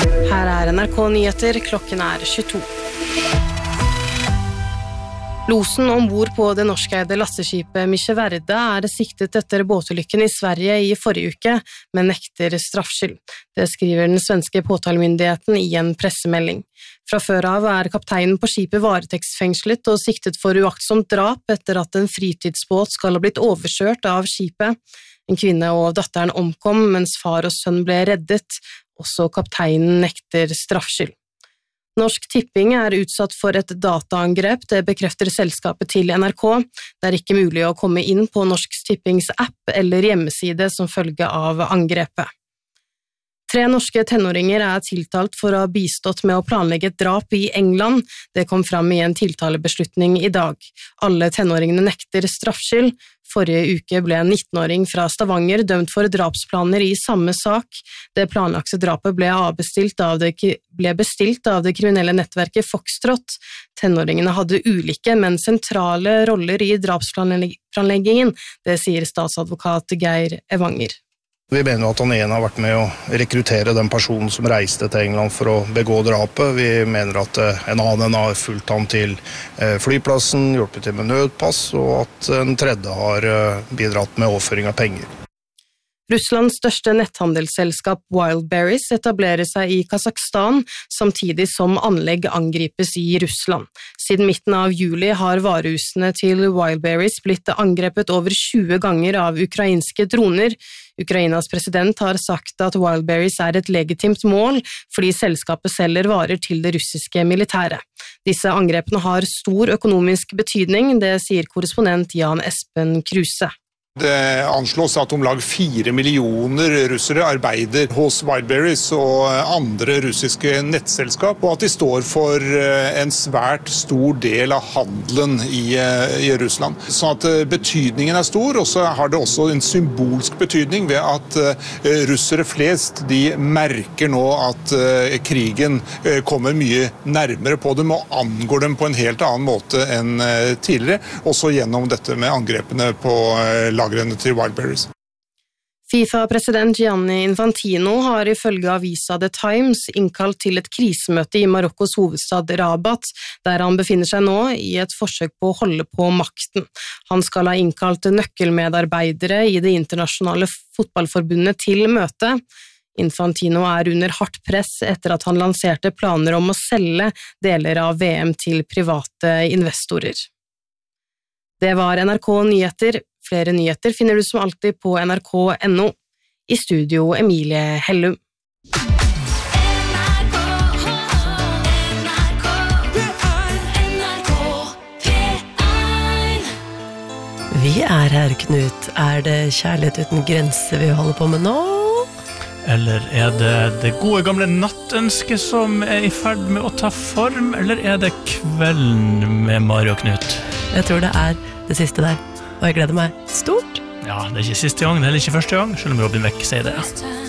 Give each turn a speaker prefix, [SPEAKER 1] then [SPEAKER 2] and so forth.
[SPEAKER 1] Her NRK Nyheter, klokken 22. Losen ombord på det norskeide lasteskipet Misje Verde siktet etter båtulykken i Sverige i forrige uke, men nekter straffskyld. Det skriver den svenske påtalemyndigheten i en pressemelding. Fra før av kapteinen på skipet varetektsfengslet og siktet for uaktsomt drap etter at en fritidsbåt skal ha blitt overkjørt av skipet. En kvinne og datteren omkom, mens far og sønn ble reddet. Også kapteinen nekter straffskyld. Norsk Tipping utsatt for et dataangrep, det bekrefter selskapet til NRK. Det ikke mulig å komme inn på Norsk Tippings app eller hjemmeside som følge av angrepet. 3 norske tenåringer tiltalt for å ha bistått med å planlegge et drap i England. Det kom fram i en tiltalebeslutning i dag. Alle tenåringene nekter straffskyld. Forrige uke ble en 19-åring fra Stavanger dømt for drapsplaner i samme sak. Det planlagte drapet ble bestilt av det kriminelle nettverket Foxtrot. Tenåringene hadde ulike, men sentrale roller i drapsplanleggingen. Det sier statsadvokat Geir Evanger.
[SPEAKER 2] Vi mener at han ene har vært med å rekruttere den personen som reiste til England for å begå drapet. Vi mener at en annen har fulgt ham til flyplassen, hjulpet til med nødpass, og at en tredje har bidratt med overføring av penger.
[SPEAKER 1] Russlands største netthandelsselskap Wildberries etablerer seg i Kazakhstan, samtidig som anlegg angripes i Russland. Siden midten av juli har varehusene til Wildberries blitt angrepet over 20 ganger av ukrainske droner. Ukrainas president har sagt at Wildberries et legitimt mål, fordi selskapet selger varer til det russiske militæret. Disse angrepene har stor økonomisk betydning, det sier korrespondent Jan Espen Kruse.
[SPEAKER 3] Det anslås at om lag 4 millioner russere arbeider hos Wildberries og andre russiske nettselskap, og at de står for en svært stor del av handelen i Russland. Så at betydningen stor, og så har det også en symbolsk betydning ved at russere flest, de merker nå at krigen kommer mye nærmere på dem og angår dem på en helt annen måte enn tidligere, også gjennom dette med angrepene på lagrene til Wildberries.
[SPEAKER 1] FIFA-president Gianni Infantino har ifølge avisa The Times innkalt til et krisemøte i Marokkos hovedstad Rabat, der han befinner seg nå i et forsøk på å holde på makten. Han skal ha innkalt nøkkelmedarbeidere i det internasjonale fotballforbundet til møte. Infantino under hardt press etter at han lanserte planer om å selge deler av VM til private investorer. Det var NRK Nyheter. Flere nyheter finner du som alltid på nrk.no. I studio Emilie Hellum. Vi her, Knut. Det kjærlighet uten grenser vi holder på med nå?
[SPEAKER 4] Eller det det gode gamle nattønsket som i ferd med å ta form? Eller det kvelden med Mari og Knut?
[SPEAKER 1] Jeg tror det det siste der. Og jeg gleder meg stort.
[SPEAKER 4] Ja, det ikke siste gang, det heller ikke første gang, selv om Robin Beck sier det.